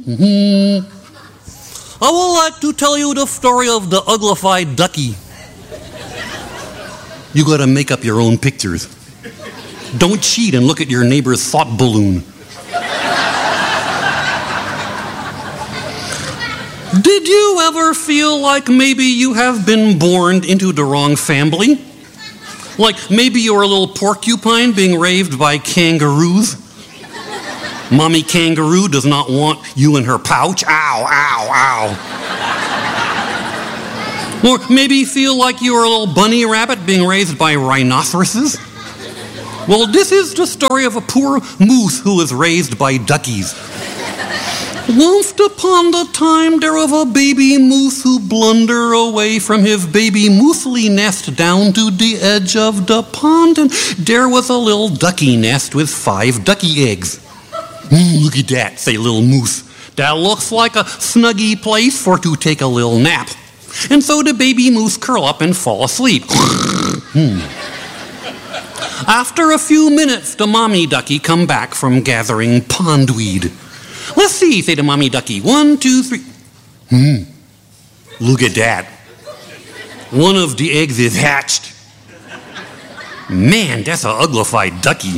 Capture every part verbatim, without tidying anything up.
Mm-hmm. I would like to tell you the story of the uglified ducky. You gotta make up your own pictures. Don't cheat and look at your neighbor's thought balloon. Did you ever feel like maybe you have been born into the wrong family? Like maybe you're a little porcupine being raised by kangaroos? Mommy kangaroo does not want you in her pouch. Ow, ow, ow. Or maybe you feel like you're a little bunny rabbit being raised by rhinoceroses? Well, this is the story of a poor moose who was raised by duckies. Once upon a time, there was a baby moose who blundered away from his baby moosely nest down to the edge of the pond, and there was a little ducky nest with five ducky eggs. Mm, look at that, say little moose. That looks like a snuggy place for to take a little nap. And so the baby moose curl up and fall asleep. hmm. After a few minutes, the mommy ducky come back from gathering pondweed. Let's see, say the mommy ducky. One, two, three. Hmm. Look at that. One of the eggs is hatched. Man, that's an uglified ducky.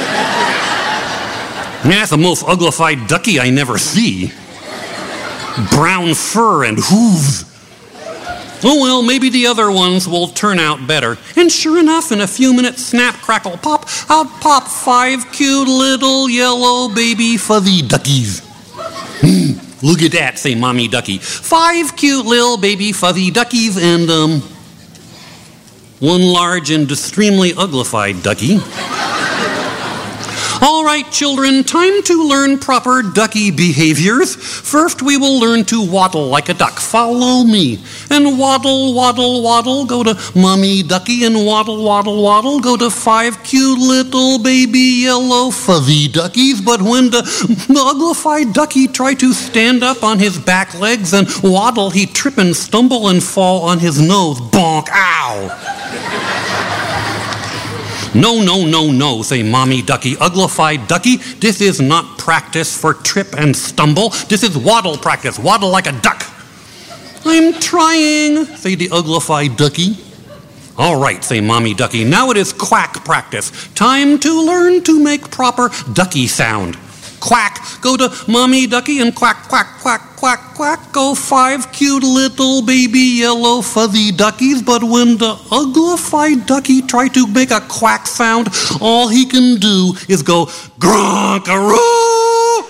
Man, that's the most uglified ducky I never see. Brown fur and hooves. Oh well, maybe the other ones will turn out better. And sure enough, in a few minutes, snap, crackle, pop, out pop five cute little yellow baby fuzzy duckies. Hmm, look at that, say mommy ducky. Five cute little baby fuzzy duckies and, um, one large and extremely uglified ducky. All right, children, time to learn proper ducky behaviors. First, we will learn to waddle like a duck. Follow me. And waddle, waddle, waddle, go to mommy ducky, and waddle, waddle, waddle, go to five cute little baby yellow fuzzy duckies. But when the, the uglified ducky try to stand up on his back legs and waddle, he trip and stumble and fall on his nose. Bonk, ow! No, no, no, no, say mommy ducky. Uglified ducky, this is not practice for trip and stumble. This is waddle practice. Waddle like a duck. I'm trying, say the uglified ducky. All right, say mommy ducky. Now it is quack practice. Time to learn to make proper ducky sound. Quack, go to mommy ducky and quack, quack, quack, quack, quack. Go five cute little baby yellow fuzzy duckies. But when the uglified ducky try to make a quack sound, all he can do is go gronkaroo.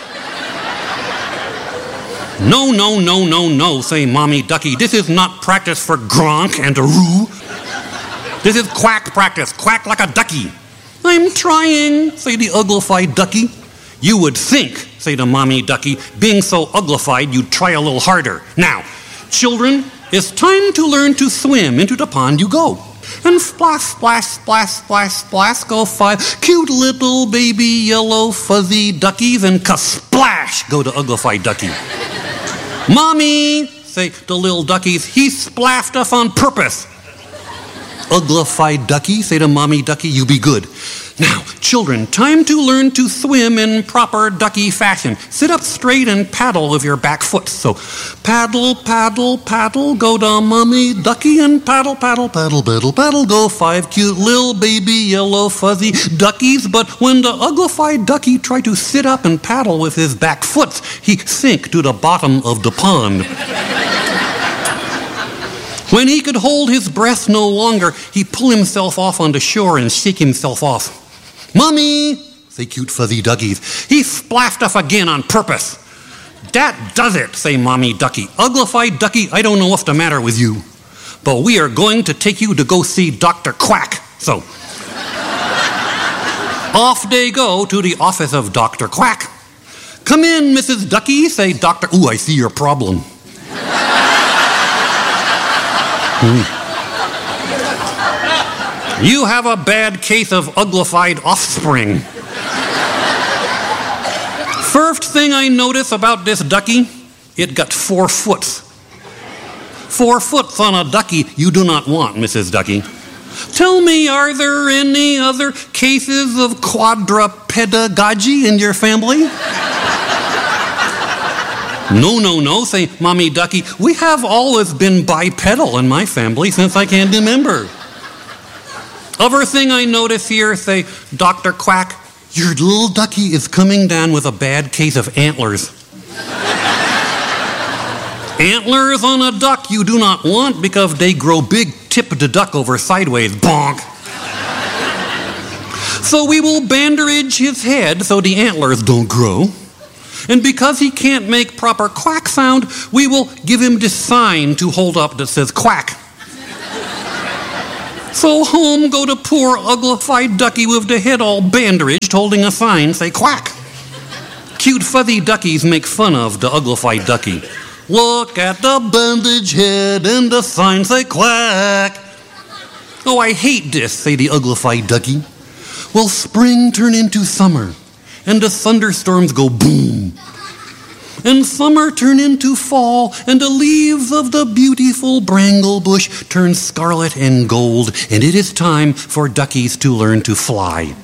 No, no, no, no, no, say mommy ducky. This is not practice for gronk and a roo. This is quack practice. Quack like a ducky. I'm trying, say the uglified ducky. You would think, say the mommy ducky, being so uglified, you'd try a little harder. Now, children, it's time to learn to swim. Into the pond you go. And splash, splash, splash, splash, splash, go five cute little baby yellow fuzzy duckies, and ka-splash, go to uglified ducky. Mommy, say the little duckies, he splashed us on purpose. Uglified ducky, say to mommy ducky, you be good. Now, children, time to learn to swim in proper ducky fashion. Sit up straight and paddle with your back foot. So, paddle, paddle, paddle, go to mommy ducky and paddle, paddle, paddle, paddle, paddle, go five cute little baby yellow fuzzy duckies. But when the uglified ducky try to sit up and paddle with his back foot, he sink to the bottom of the pond. When he could hold his breath no longer, he pull himself off on the shore and shake himself off. Mommy, say cute fuzzy duckies, he splashed us again on purpose. That does it, say mommy ducky. Uglified ducky, I don't know what's the matter with you, but we are going to take you to go see Doctor Quack. So, off they go to the office of Doctor Quack. Come in, Missus Ducky, say Doctor Ooh, I see your problem. Hmm. You have a bad case of uglified offspring. First thing I notice about this ducky, it got four foots. Four foots on a ducky you do not want, Missus Ducky. Tell me, are there any other cases of quadrupedagogy in your family? No, no, no, say Mommy Ducky. We have always been bipedal in my family since I can remember. Other thing I notice here, say, Doctor Quack, your little ducky is coming down with a bad case of antlers. Antlers on a duck you do not want because they grow big, tip the duck over sideways, bonk. So we will bandage his head so the antlers don't grow. And because he can't make proper quack sound, we will give him this sign to hold up that says quack. So home go the poor uglified ducky with the head all bandaged, holding a sign, say quack. Cute fuzzy duckies make fun of the uglified ducky. Look at the bandaged head and the sign say quack. Oh, I hate this, say the uglified ducky. Well, spring turn into summer, and the thunderstorms go boom. And summer turn into fall, and the leaves of the beautiful bramble bush turn scarlet and gold, and it is time for duckies to learn to fly.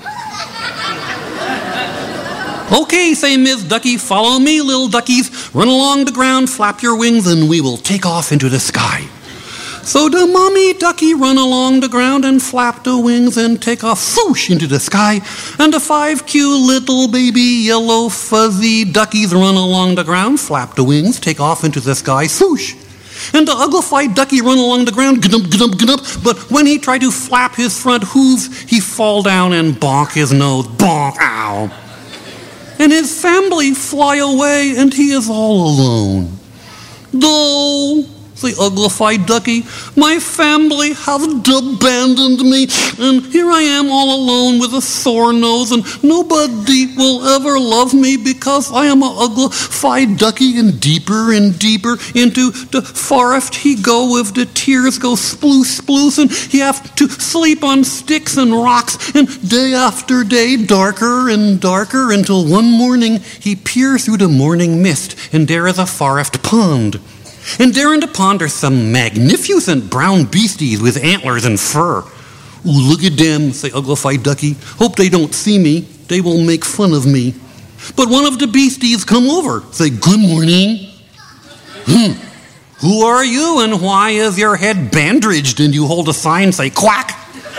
Okay, say Miss Ducky, follow me, little duckies. Run along the ground, flap your wings, and we will take off into the sky. So the mommy ducky run along the ground and flap the wings and take off swoosh into the sky. And the five cute little baby yellow fuzzy duckies run along the ground, flap the wings, take off into the sky, swoosh. And the uglified ducky run along the ground, gnup, gnup, gnup. But when he tried to flap his front hooves, he fall down and bonk his nose, bonk, ow. And his family fly away and he is all alone. Though, the uglified ducky, my family have abandoned me, and here I am all alone with a sore nose, and nobody will ever love me because I am an uglified ducky. And deeper and deeper into the forest he go with the tears go sploose, sploose, and he have to sleep on sticks and rocks, and day after day darker and darker until one morning he peers through the morning mist, and there is a forest pond. And there in the pond are some magnificent brown beasties with antlers and fur. Ooh, look at them, say uglified ducky. Hope they don't see me. They will make fun of me. But one of the beasties come over, say, good morning. Hmm. Who are you and why is your head bandaged and you hold a sign, say, quack?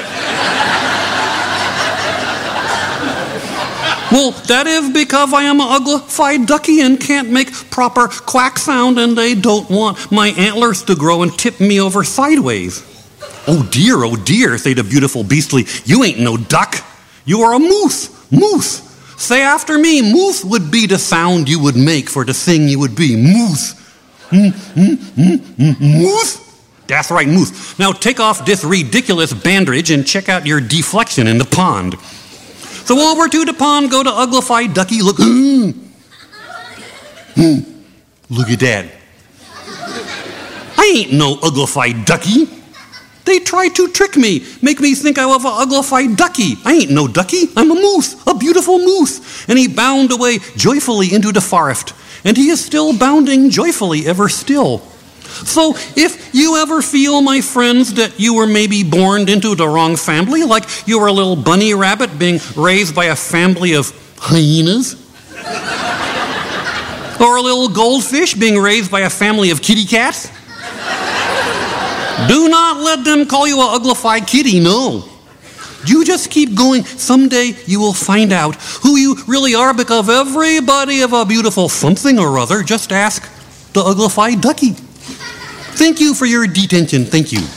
Well, that is because I am an uglified ducky and can't make proper quack sound, and they don't want my antlers to grow and tip me over sideways. Oh dear, oh dear, say the beautiful beastly, you ain't no duck. You are a moose, moose. Say after me, moose would be the sound you would make for the thing you would be, moose. Mm, mm, mm, mm, moose? That's right, moose. Now take off this ridiculous bandage and check out your deflection in the pond. So over to the pond, go to uglified ducky, look, mm. Mm. Look at that. I ain't no uglified ducky. They tried to trick me, make me think I was an uglified ducky. I ain't no ducky, I'm a moose, a beautiful moose. And he bound away joyfully into the forest, and he is still bounding joyfully ever still. So if you ever feel, my friends, that you were maybe born into the wrong family, like you were a little bunny rabbit being raised by a family of hyenas, or a little goldfish being raised by a family of kitty cats, do not let them call you an uglified kitty, no. You just keep going. Someday you will find out who you really are because everybody of a beautiful something or other. Just ask the uglified ducky. Thank you for your detention. Thank you.